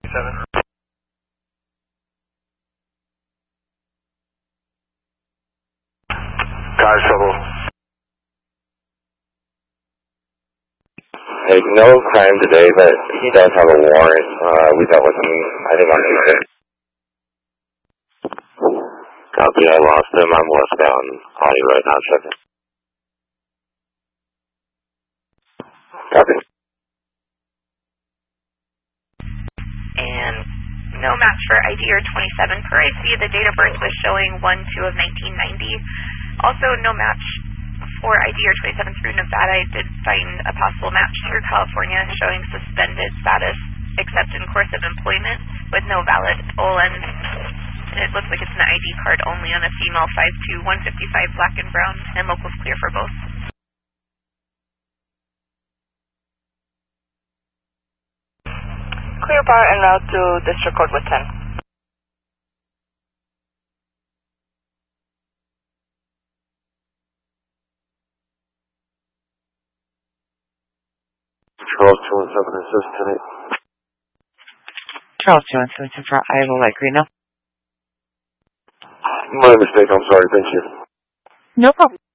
7. Car trouble. Hey, no crime today, but he does have a warrant. We dealt with him, I think, on Tuesday. Copy, I lost him. I'm westbound. Call you right now, checking. Copy. And no match for IDR 27. Per I see, the date of birth was showing 1/2 of 1990. Also, no match for IDR 27 through Nevada. I did find a possible match through California showing suspended status except in course of employment with no valid OLN. It looks like it's an ID card only on a female 5'2", 155, black and brown, and locals clear for both. Clear bar en route to District Court with 10. Charles 217 assist tonight. Charles 217 for Iowa Light Green now. My mistake, I'm sorry, thank you. No problem.